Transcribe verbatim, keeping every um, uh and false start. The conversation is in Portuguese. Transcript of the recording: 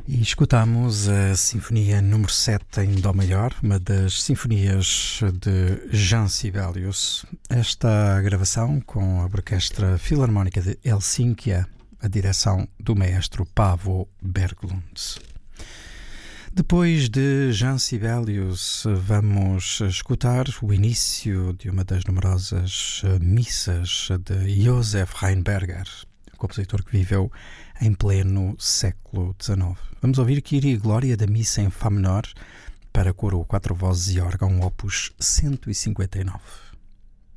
E escutamos a Sinfonia número sete em Dó maior, uma das sinfonias de Jean Sibelius. Esta gravação com a Orquestra Filarmónica de Helsínquia, a direção do maestro Paavo Berglund. Depois de Jean Sibelius, vamos escutar o início de uma das numerosas missas de Josef Rheinberger, um compositor que viveu em pleno século dezenove. Vamos ouvir Kyrie Glória da missa em Fá menor para coro, quatro vozes e órgão, opus cento e cinquenta e nove.